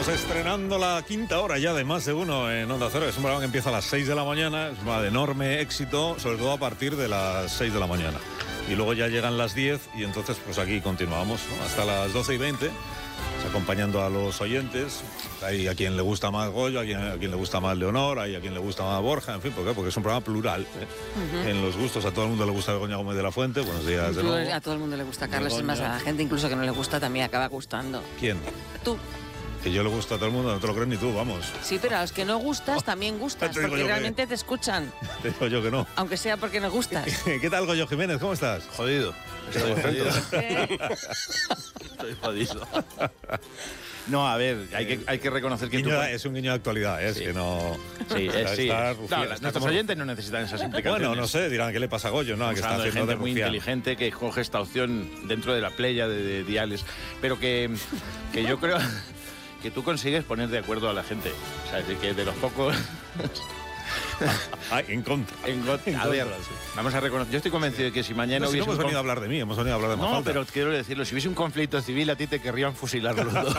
Estamos estrenando la quinta hora ya de Más de Uno en Onda Cero. Es un programa que empieza a las 6 de la mañana, es un programa de enorme éxito, sobre todo a partir de las 6 de la mañana. Y luego ya llegan las 10 y entonces pues aquí continuamos, ¿no? Hasta las 12:20, acompañando a los oyentes. Hay a quien le gusta más Goyo, a quien le gusta más Leonor, hay a quien le gusta más Borja, en fin, ¿por qué? Porque es un programa plural, ¿eh? En los gustos, a todo el mundo le gusta Begoña Gómez de la Fuente. Buenos días de nuevo. A todo el mundo le gusta, Carlos. Begoña. Es más, a la gente incluso que no le gusta también acaba gustando. ¿Quién? Tú. Que yo le gusto a todo el mundo, no te lo crees ni tú, vamos. Sí, pero a los que no gustas también gustas, Te digo porque yo que- realmente te escuchan, Te digo yo que no. aunque sea porque no gustas. ¿Qué tal, Goyo Jiménez? ¿Cómo estás? Jodido. Estoy jodido. ¿Qué? Estoy jodido. No, a ver, hay que reconocer que Guiño, es un guiño de actualidad, es Sí. que no... Sí, sí. Está No, rufián, está nuestros como- oyentes no necesitan esas implicaciones. Bueno, no sé, dirán, ¿qué le pasa a Goyo? No, que está Hablando de haciendo gente de muy rufián. inteligente que coge esta opción dentro de la playa de diales, pero que yo creo que tú consigues poner de acuerdo a la gente. O sea, es decir, que de los pocos... Ay, en contra. A ver, vamos a reconocer. Yo estoy convencido de que si mañana No, si no hubiese hemos un venido a hablar de mí, hemos venido a hablar de No, Mafalda. pero quiero decirlo, si hubiese un conflicto civil a ti te querrían fusilar los dos.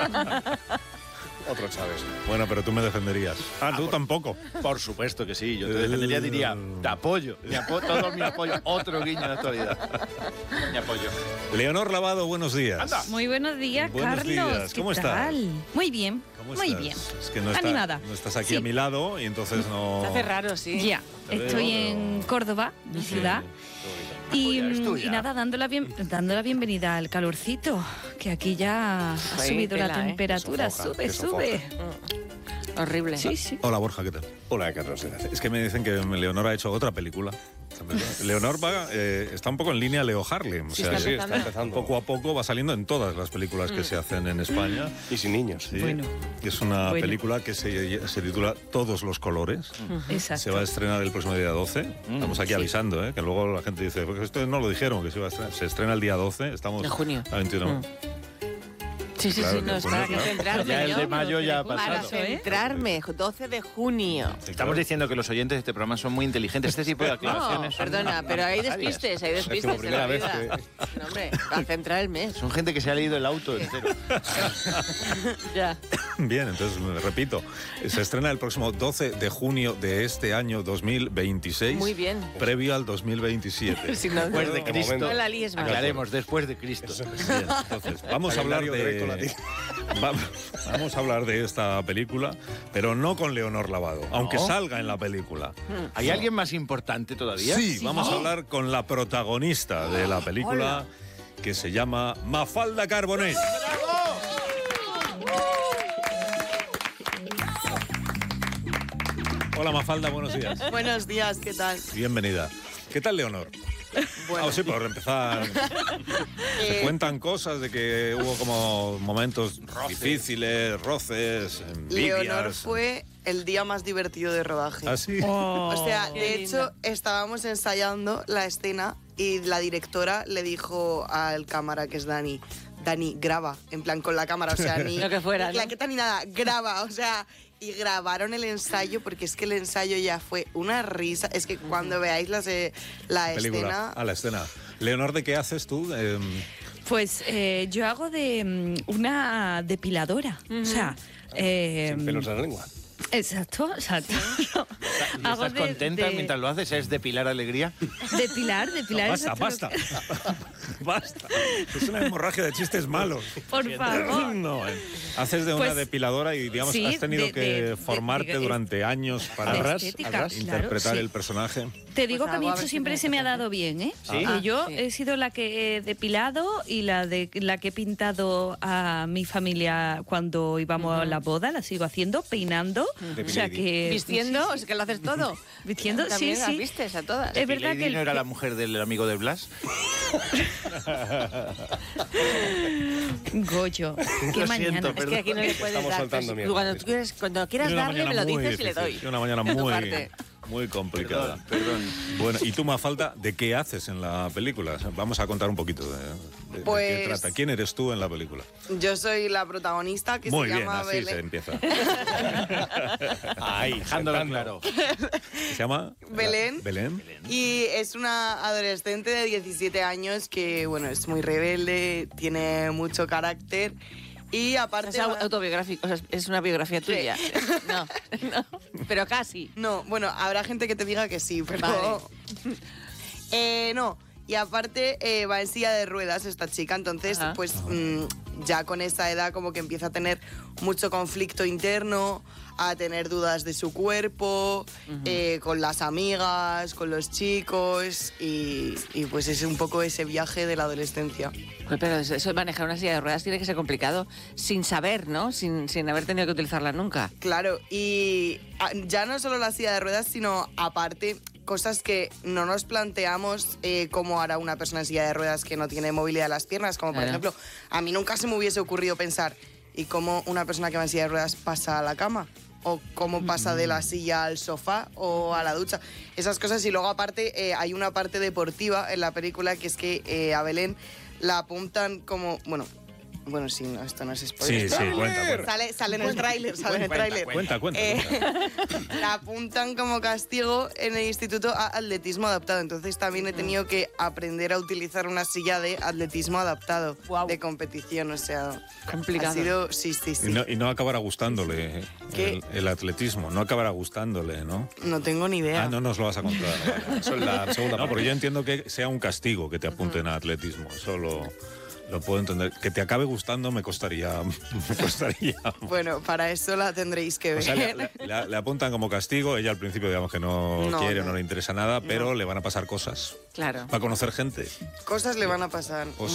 Otro Chávez. Bueno, pero tú me defenderías. Tú por- tampoco. Por supuesto que sí, yo te defendería, diría, te apoyo, todo mi apoyo, otro guiño de actualidad. Mi apoyo. Leonor Lavado, buenos días. Anda. Muy buenos días, Buenos Carlos. días. ¿Qué ¿Cómo estás? tal? Muy bien, ¿Cómo muy estás? bien. Es que no, Animada. no estás aquí Sí. a mi lado y entonces no... Se hace raro, sí. Ya, Te veo, estoy pero- en Córdoba, mi ciudad. Y, Es tuya. y nada, dando la bienvenida al calorcito, que aquí ya ha Sí, subido la tela, ¿eh? temperatura, Que sofoca, sube, que sofoca. sube. Horrible. Sí, sí. Hola, Borja, ¿qué tal? Hola, Carlos. Es que me dicen que Leonor ha hecho otra película. Leonor está un poco en línea Leo Harlem. O Sí, sea, está Sí, empezando. está empezando. poco a poco va saliendo en todas las películas que se hacen en España. Y sin niños. Sí. Bueno. Es una Bueno. película que se titula Todos los colores. Exacto. Se va a estrenar el próximo día 12. Estamos aquí Sí. avisando, que luego la gente dice, porque esto no lo dijeron, que se iba a estrenar. Se estrena el día 12, estamos De junio. a 21. Sí, sí, Claro, sí, no, que es para junio, que centrarme. Ya el yo. de mayo ya ha Para pasado. centrarme, 12 de junio. Estamos diciendo que los oyentes de este programa son muy inteligentes. Este tipo de No, aclaraciones son perdona, pero hay necesarias. despistes, hay despistes en la primera vez vida. No, hombre, para centrar el mes. Son gente que se ha leído el auto entero. Ya. Bien, entonces me repito, se estrena el próximo 12 de junio de este año 2026. Muy bien. Previo al 2027. Si no, Después de De Cristo. momento. no la líes más. Aclaremos, después de Cristo. Bien, entonces, vamos a hablar Calendario grecolatino. vamos a hablar de esta película, pero no con Leonor Lavado, aunque salga en la película. ¿Hay alguien más importante todavía? Sí, vamos a hablar con la protagonista de la película, que se llama Mafalda Carbonell. Hola Mafalda, buenos días. Buenos días, ¿qué tal? Bienvenida. ¿Qué tal, Leonor? Bueno, Sí, por empezar. Se cuentan cosas de que hubo como momentos difíciles, roces, envidias. Leonor fue el día más divertido de rodaje. ¿Ah, sí? O sea, Qué de linda. hecho, estábamos ensayando la escena y la directora le dijo al cámara, que es Dani, graba, en plan con la cámara, o sea, ni Lo que fuera, ni claqueta ¿no? ni nada, graba, o sea, y grabaron el ensayo porque es que el ensayo ya fue una risa, es que cuando veáis la Película. escena... Ah, la escena. Leonor, ¿de qué haces tú? Pues yo hago de una depiladora. O sea, Sin pelos en la lengua. exacto. ¿Y Hago estás contenta mientras lo haces? ¿Es depilar alegría? depilar. Basta, exacto. basta. Basta. Es una hemorragia de chistes malos. Por favor. No, haces de una Pues, depiladora y, digamos, sí, has tenido de- que de- formarte de- durante años para de estética, claro, interpretar sí. el personaje. Te digo Pues que a mí algo, a eso ver si siempre me se me ha apetece. dado bien, ¿eh? ¿Sí? Que yo Sí. he sido la que he depilado y la que he pintado a mi familia cuando íbamos a la boda, la sigo haciendo, peinando. O sea que... Vistiendo, es que lo haces todo. Vistiendo, sí, También las sí. vistes a todas. Es verdad ¿Lady que... no era la mujer del amigo de Blas? Goyo, qué Lo mañana. siento, Es que aquí no le puedes Estamos dar. soltando pues, mierda. cuando quieras Tiene una darle, me mañana lo muy dices y le difícil, doy. tiene una mañana De tu muy, parte. muy complicada. Perdón. Bueno, y tú, Mafalda, ¿de qué haces en la película? O sea, vamos a contar un poquito de qué Pues- trata. ¿Quién eres tú en la película? Yo soy la protagonista que Muy se bien, llama así Belén. se empieza. Ahí, dejándolo claro. ¿Se llama? Belén. Belén. Y es una adolescente de 17 años que, bueno, es muy rebelde, tiene mucho carácter Y aparte... Es autobiográfico, o sea, es una biografía tuya. No, pero casi. No, bueno, habrá gente que te diga que sí, pero... Vale. No, y aparte va en silla de ruedas esta chica, entonces pues ya con esa edad como que empieza a tener mucho conflicto interno, a tener dudas de su cuerpo, con las amigas, con los chicos y pues es un poco ese viaje de la adolescencia. Pero eso de manejar una silla de ruedas tiene que ser complicado sin saber, ¿no? Sin haber tenido que utilizarla nunca. Claro, y ya no solo la silla de ruedas, sino aparte cosas que no nos planteamos cómo hará una persona en silla de ruedas que no tiene movilidad de las piernas, como por ejemplo, a mí nunca se me hubiese ocurrido pensar ¿y cómo una persona que va en silla de ruedas pasa a la cama? O cómo pasa de la silla al sofá o a la ducha. Esas cosas. Y luego aparte hay una parte deportiva en la película que es que a Belén la apuntan como... Bueno, sí, no, esto no es spoiler. Sí, cuenta. Sale en el tráiler, Cuenta. La apuntan como castigo en el instituto a atletismo adaptado. Entonces también he tenido que aprender a utilizar una silla de atletismo adaptado, Guau. de competición. O sea, Complicado. ha sido... Sí. Y no acabará gustándole el atletismo, no acabará gustándole, ¿no? No tengo ni idea. No nos lo vas a contar. Vale. Eso es la segunda. No, porque yo entiendo que sea un castigo que te apunten a atletismo. Eso lo puedo entender. Que te acabe gustando me costaría. Bueno, para eso la tendréis que ver. O sea, le apuntan como castigo. Ella al principio, digamos que no quiere, no le interesa nada, pero le van a pasar cosas. Claro. Va a conocer gente. Cosas le van a pasar. Cosas.